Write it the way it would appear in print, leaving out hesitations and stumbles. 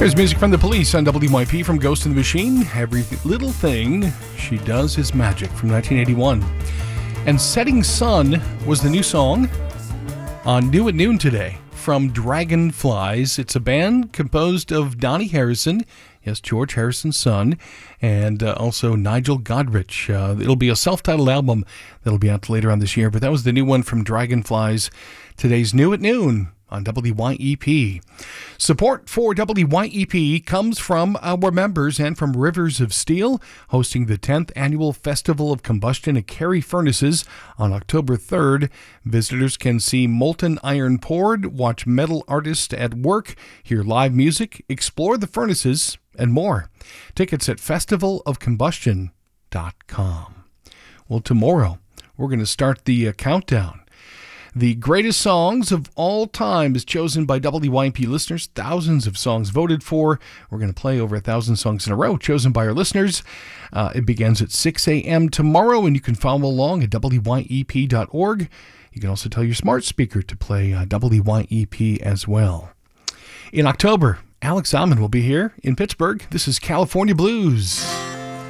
Here's music from The Police on WYP from Ghost in the Machine. Every little thing she does is magic from 1981. And Setting Sun was the new song on New at Noon today from Dragonflies. It's a band composed of Donnie Harrison, yes, George Harrison's son, and also Nigel Godrich. It'll be a self-titled album that'll be out later on this year, but that was the new one from Dragonflies. Today's New at Noon on WYEP. Support for WYEP comes from our members and from Rivers of Steel, hosting the 10th Annual Festival of Combustion at Cary Furnaces on October 3rd. Visitors can see molten iron poured, watch metal artists at work, hear live music, explore the furnaces, and more. Tickets at festivalofcombustion.com. Well, tomorrow we're going to start the countdown. The greatest songs of all time is chosen by WYP listeners. Thousands of songs voted for. We're going to play over 1,000 songs in a row chosen by our listeners. It begins at 6 a.m. tomorrow, and you can follow along at WYEP.org. You can also tell your smart speaker to play WYEP as well. In October, Alex Almond will be here in Pittsburgh. This is California Blues.